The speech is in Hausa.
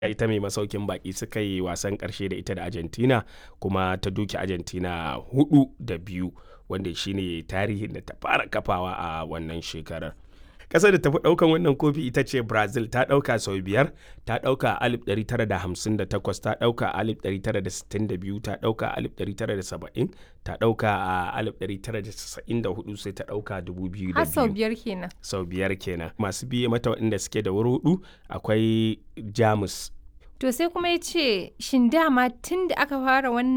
ita mai masaukin baki suka yi wasan karshe da ita da Argentina kuma ta doke Argentina 4-2 wanda shine tarihin da ta fara kafawa a wannan shekarar. Ƙasar da tafi ɗaukan wannan kofi ita ce Brazil, ta ɗauka sau 5, ta ɗauka a 1958, ta ɗauka a 1962, ta ɗauka a 1970, ta ɗauka a 1994 sai ta ɗauka 2002. Har sau 5 kenan. Sau 5 kenan. Masu biye mata waɗanda suke da wuri 4 akwai Jamus. To sai kuma ya ce, shin dama tun da aka fara wannan